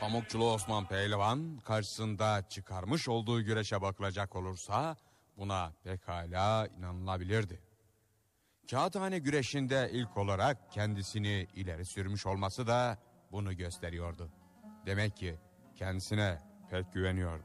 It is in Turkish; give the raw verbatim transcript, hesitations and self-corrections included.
Pamukçulu Osman Pehlivan karşısında çıkarmış olduğu güreşe bakılacak olursa buna pekala inanılabilirdi. Kağıthane güreşinde ilk olarak kendisini ileri sürmüş olması da bunu gösteriyordu. Demek ki kendisine pek güveniyordu.